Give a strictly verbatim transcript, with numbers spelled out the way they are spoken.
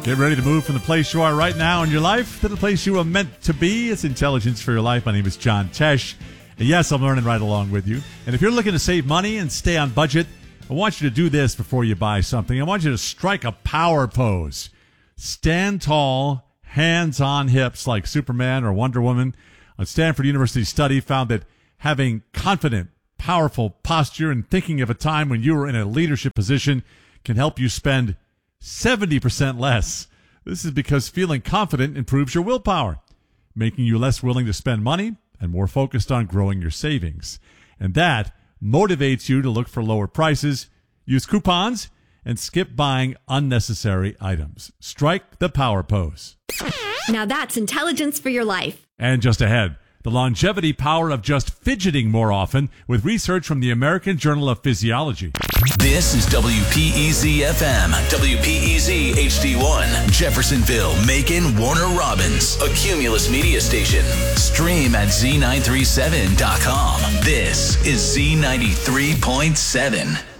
Get ready to move from the place you are right now in your life to the place you were meant to be. It's Intelligence for Your Life. My name is John Tesh. And yes, I'm learning right along with you. And if you're looking to save money and stay on budget, I want you to do this before you buy something. I want you to strike a power pose. Stand tall, hands on hips like Superman or Wonder Woman. A Stanford University study found that having confident, powerful posture and thinking of a time when you were in a leadership position can help you spend seventy percent less. This is because feeling confident improves your willpower, making you less willing to spend money and more focused on growing your savings. And that motivates you to look for lower prices, use coupons, and skip buying unnecessary items. Strike the power pose. Now that's Intelligence for Your Life. And just ahead, the longevity power of just fidgeting more often with research from the American Journal of Physiology. This is W P E Z F M, W P E Z H D one, Jeffersonville, Macon, Warner Robins, a Cumulus media station. Stream at Z nine three seven dot com. This is Z ninety-three point seven.